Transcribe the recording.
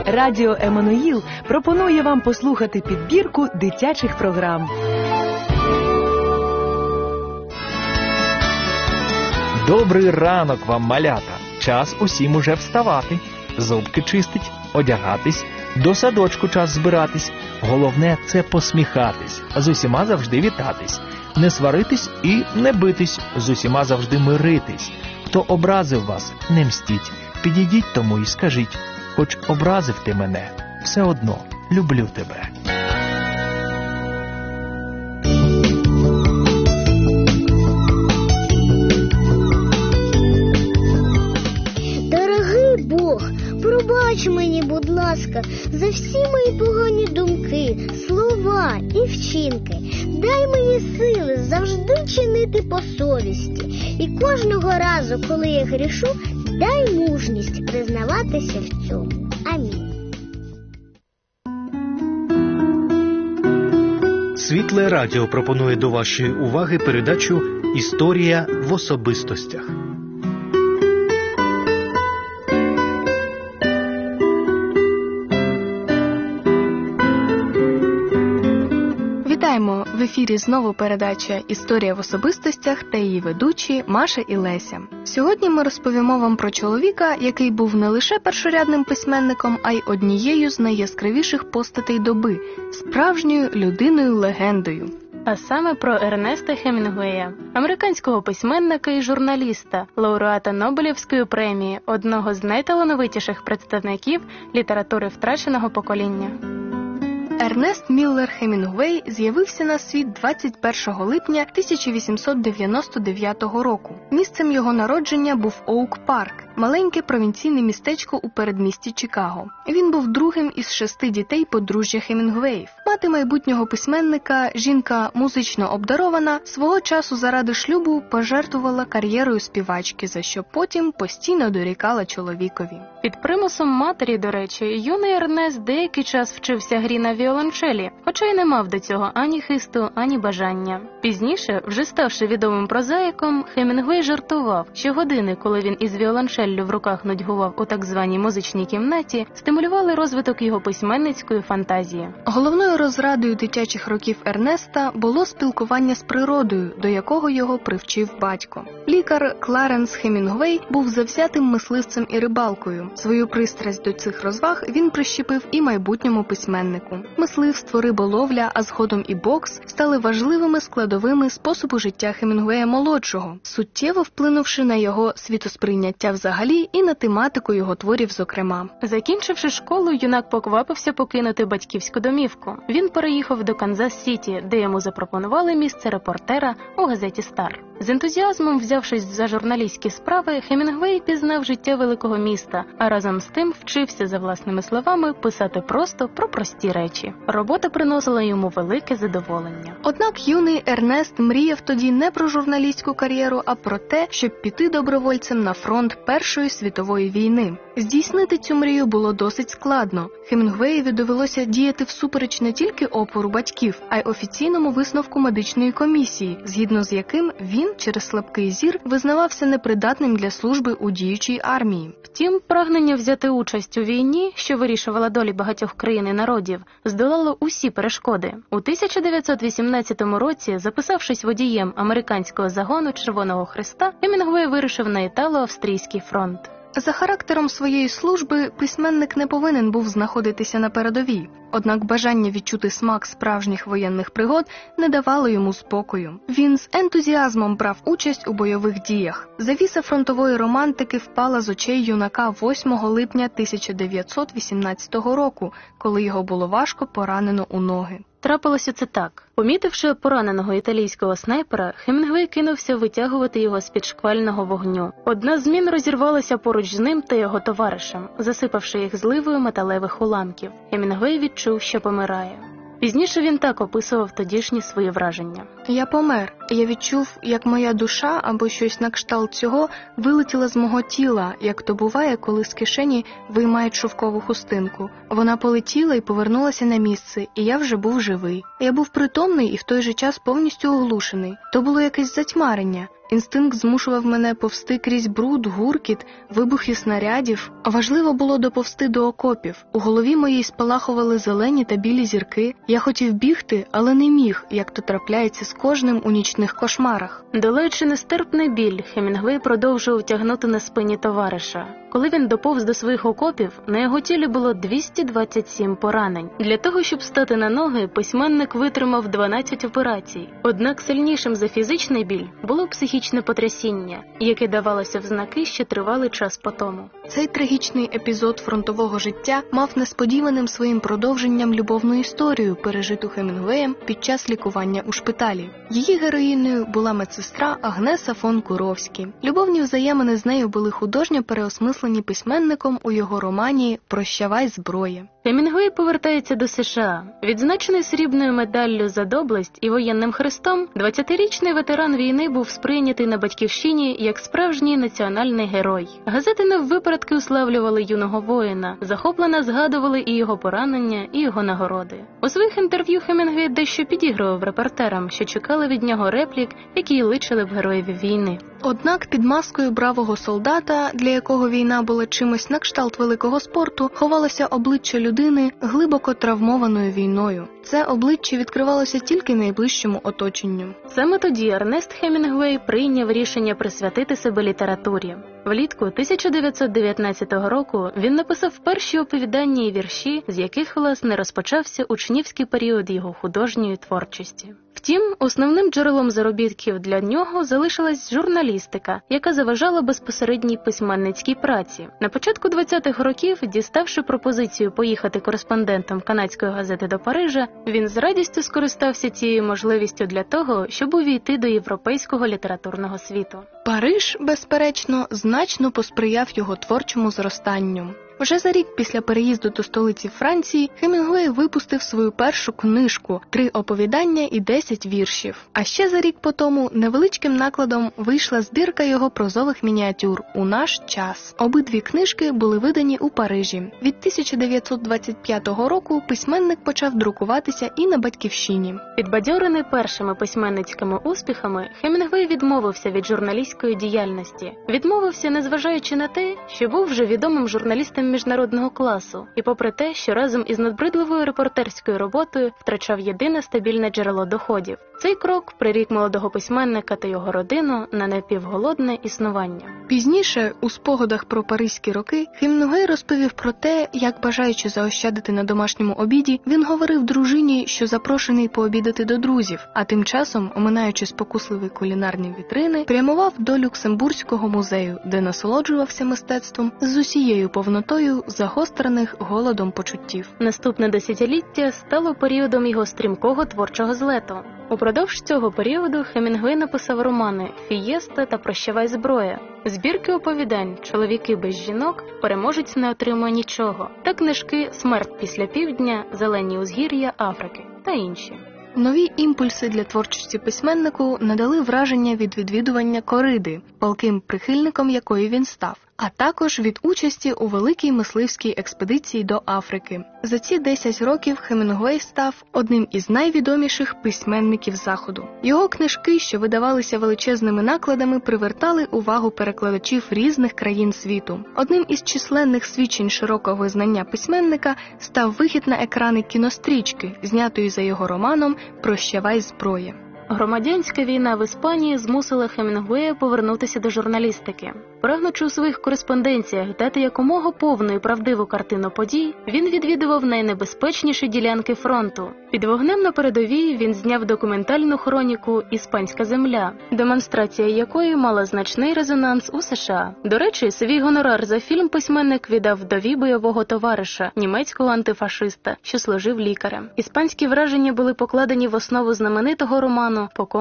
Радіо Еммануїл пропонує вам послухати підбірку дитячих програм. Добрий ранок вам, малята! Час усім уже вставати, зубки чистить, одягатись, до садочку час збиратись. Головне – це посміхатись, з усіма завжди вітатись, не сваритись і не битись, з усіма завжди миритись. Хто образив вас, не мстіть, підійдіть тому і скажіть, хоч образив ти мене, все одно люблю тебе. Дорогий Бог, пробач мені, будь ласка, за всі мої погані думки, слова і вчинки. Дай мені сили завжди чинити по совісті. І кожного разу, коли я грішу, дай мужність признаватися в цьому. Амінь. Світле радіо пропонує до вашої уваги передачу «Історія в особистостях». Вітаємо! В ефірі знову передача «Історія в особистостях» та її ведучі Маша і Леся. Сьогодні ми розповімо вам про чоловіка, який був не лише першорядним письменником, а й однією з найяскравіших постатей доби – справжньою людиною-легендою. А саме про Ернеста Хемінгуея, американського письменника і журналіста, лауреата Нобелівської премії, одного з найталановитіших представників літератури втраченого покоління. Ернест Міллер Хемінгуей з'явився на світ 21 липня 1899 року. Місцем його народження був Оук-Парк, маленьке провінційне містечко у передмісті Чикаго. Він був другим із 6 дітей подружжя Хемінгуеїв. Мати майбутнього письменника, жінка музично обдарована, свого часу заради шлюбу пожертвувала кар'єрою співачки, за що потім постійно дорікала чоловікові. Під примусом матері, до речі, юний Ернест деякий час вчився грі на віолончелі, хоча й не мав до цього ані хисту, ані бажання. Пізніше, вже ставши відомим прозаїком, Хемінгуей жартував, що години, коли він із віолончеллю в руках нудьгував у так званій музичній кімнаті, стимулювали розвиток його письменницької фантазії. Головною розрадою дитячих років Ернеста було спілкування з природою, до якого його привчив батько. Лікар Кларенс Хемінгуей був завзятим мисливцем і рибалкою. Свою пристрасть до цих розваг він прищепив і майбутньому письменнику. Мисливство, риболовля, а згодом і бокс стали важливими складовими способу життя Хемінгуея-молодшого, суттєво вплинувши на його світосприйняття взагалі і на тематику його творів зокрема. Закінчивши школу, юнак поквапився покинути батьківську домівку. Він переїхав до Канзас-Сіті, де йому запропонували місце репортера у газеті «Стар». З ентузіазмом взявшись за журналістські справи, Хемінгуей пізнав життя великого міста, а разом з тим вчився, за власними словами, писати просто про прості речі. Робота приносила йому велике задоволення. Однак юний Ернест мріяв тоді не про журналістську кар'єру, а про те, щоб піти добровольцем на фронт Першої світової війни. Здійснити цю мрію було досить складно. Хемінгуеєві довелося діяти всупереч не тільки опору батьків, а й офіційному висновку медичної комісії, згідно з яким він через слабкий зір визнавався непридатним для служби у діючій армії. Втім, прагнення взяти участь у війні, що вирішувала долі багатьох країн і народів, здолало усі перешкоди. У 1918 році, записавшись водієм американського загону Червоного Хреста, Хемінгуей вирушив на Італо-Австрійський фронт. За характером своєї служби письменник не повинен був знаходитися на передовій. Однак бажання відчути смак справжніх воєнних пригод не давало йому спокою. Він з ентузіазмом брав участь у бойових діях. Завіса фронтової романтики впала з очей юнака 8 липня 1918 року, коли його було важко поранено у ноги. Трапилося це так. Помітивши пораненого італійського снайпера, Хемінгуей кинувся витягувати його з-під шквального вогню. Одна з мін розірвалася поруч з ним та його товаришем, засипавши їх зливою металевих уламків. Хемінгуей відчув, що помирає. Пізніше він так описував тодішні свої враження. «Я помер. Я відчув, як моя душа або щось на кшталт цього вилетіла з мого тіла, як то буває, коли з кишені виймають шовкову хустинку. Вона полетіла і повернулася на місце, і я вже був живий. Я був притомний і в той же час повністю оглушений. То було якесь затьмарення. Інстинкт змушував мене повсти крізь бруд, гуркіт, вибухи снарядів. Важливо було доповсти до окопів. У голові моїй спалахували зелені та білі зірки. Я хотів бігти, але не міг, як то трапляється з кожним у нічних кошмарах. Долаючи нестерпний біль, Хемінгуей продовжував тягнути на спині товариша. Коли він доповз до своїх окопів, на його тілі було 227 поранень. Для того, щоб стати на ноги, письменник витримав 12 операцій. Однак сильнішим за фізичний біль було психічне потрясіння, яке давалося в знаки ще тривалий час по тому. Цей трагічний епізод фронтового життя мав несподіваним своїм продовженням любовну історію, пережиту Хемінгуеєм під час лікування у шпиталі. Її героїнею була медсестра Агнеса фон Куровські. Любовні взаємини з нею були художньо переосмислені письменником у його романі «Прощавай, зброя». Хемінгуей повертається до США. Відзначений срібною медаллю за доблесть і воєнним хрестом, 20-річний ветеран війни був сприйнятий на батьківщині як справжній національний герой. Газети наввипередки уславлювали юного воїна, захоплено згадували і його поранення, і його нагороди. У своїх інтерв'ю Хемінгуей дещо підігрував репортерам, що чекали від нього реплік, які личили б героєві війни. Однак під маскою бравого солдата, для якого війна була чимось на кшталт великого спорту, ховалося обличчя людини, глибоко травмованою війною. Це обличчя відкривалося тільки найближчому оточенню. Саме тоді Ернест Хемінгуей прийняв рішення присвятити себе літературі. Влітку 1919 року він написав перші оповідання і вірші, з яких, власне, розпочався учнівський період його художньої творчості. Втім, основним джерелом заробітків для нього залишилась журналістика, яка заважала безпосередній письменницькій праці. На початку 20-х років, діставши пропозицію поїхати кореспондентом канадської газети до Парижа, він з радістю скористався цією можливістю для того, щоб увійти до європейського літературного світу. Париж, безперечно, значно посприяв його творчому зростанню. Вже за рік після переїзду до столиці Франції Хемінгуей випустив свою першу книжку «3 оповідання і 10 віршів». А ще за рік по тому невеличким накладом вийшла збірка його прозових мініатюр «У наш час». Обидві книжки були видані у Парижі. Від 1925 року письменник почав друкуватися і на батьківщині. Підбадьорений першими письменницькими успіхами, Хемінгуей відмовився від журналістської діяльності. Відмовився, незважаючи на те, що був вже відомим журналістом міжнародного класу, і попри те, що разом із надбридливою репортерською роботою втрачав єдине стабільне джерело доходів. Цей крок прирік молодого письменника та його родину на напівголодне існування. Пізніше, у спогадах про паризькі роки, Хемінгуей розповів про те, як, бажаючи заощадити на домашньому обіді, він говорив дружині, що запрошений пообідати до друзів, а тим часом, оминаючи спокусливі кулінарні вітрини, прямував до Люксембурзького музею, де насолоджувався мистецтвом з усією повнотою загострених голодом почуттів. Наступне десятиліття стало періодом його стрімкого творчого злету. Упродовж цього періоду Хемінгуей написав романи «Фієста» та «Прощавай, зброя», збірки оповідань «Чоловіки без жінок», «Переможець не отримує нічого» та книжки «Смерть після півдня», «Зелені узгір'я Африки» та інші. Нові імпульси для творчості письменнику надали враження від відвідування кориди, палким прихильником якої він став, а також від участі у великій мисливській експедиції до Африки. За ці 10 років Хемінгуей став одним із найвідоміших письменників Заходу. Його книжки, що видавалися величезними накладами, привертали увагу перекладачів різних країн світу. Одним із численних свідчень широкого визнання письменника став вихід на екрани кінострічки, знятої за його романом «Прощавай, зброя». Громадянська війна в Іспанії змусила Хемінгуея повернутися до журналістики. Прагнучи у своїх кореспонденціях дати якомога повну і правдиву картину подій, він відвідував найнебезпечніші ділянки фронту. Під вогнем на передовій він зняв документальну хроніку «Іспанська земля», демонстрація якої мала значний резонанс у США. До речі, свій гонорар за фільм письменник віддав вдові бойового товариша, німецького антифашиста, що служив лікарем. Іспанські враження були покладені в основу знаменитого роману «По